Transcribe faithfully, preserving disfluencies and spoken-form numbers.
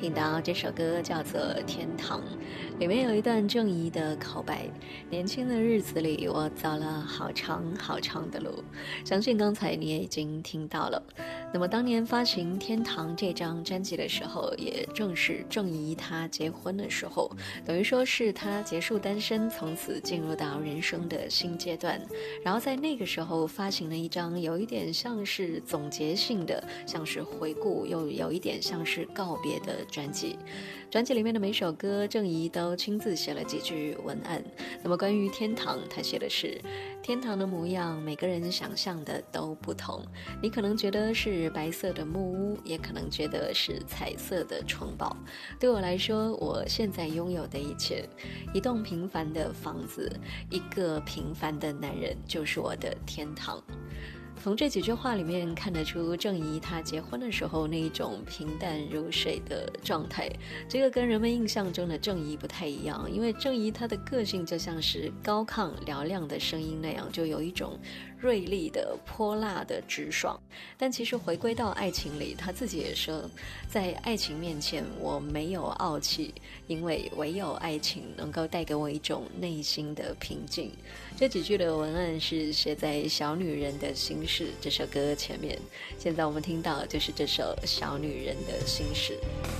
听到这首歌叫做《天堂》，里面有一段郑怡的口白：年轻的日子里，我走了好长好长的路。相信刚才你也已经听到了。那么当年发行《天堂》这张专辑的时候，也正是郑怡她结婚的时候，等于说是她结束单身，从此进入到人生的新阶段。然后在那个时候发行了一张有一点像是总结性的，像是回顾，又有一点像是告别的专辑。专辑里面的每首歌，郑怡都亲自写了几句文案。那么关于天堂，她写的是：天堂的模样，每个人想象的都不同。你可能觉得是白色的木屋，也可能觉得是彩色的城堡。对我来说，我现在拥有的一切，一栋平凡的房子，一个平凡的男人，就是我的天堂。从这几句话里面看得出，郑怡她结婚的时候那一种平淡如水的状态，这个跟人们印象中的郑怡不太一样。因为郑怡她的个性就像是高亢嘹亮的声音那样，就有一种锐利的泼辣的直爽。但其实回归到爱情里，她自己也说，在爱情面前我没有傲气，因为唯有爱情能够带给我一种内心的平静。这几句的文案是写在《小女人的心事》这首歌前面，现在我们听到就是这首《小女人的心事》。